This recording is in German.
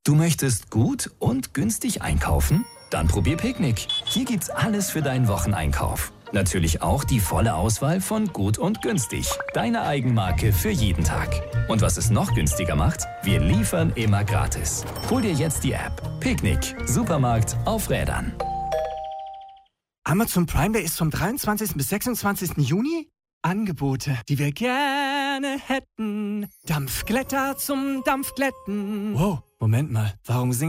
Du möchtest gut und günstig einkaufen? Dann probier Picknick. Hier gibt's alles für deinen Wocheneinkauf. Natürlich auch die volle Auswahl von Gut und Günstig. Deine Eigenmarke für jeden Tag. Und was es noch günstiger macht, wir liefern immer gratis. Hol dir jetzt die App. Picknick. Supermarkt auf Rädern. Amazon Prime Day ist vom 23. bis 26. Juni. Angebote, die wir gerne hätten. Dampfglätter zum Dampfglätten. Wow, Moment mal. Warum singen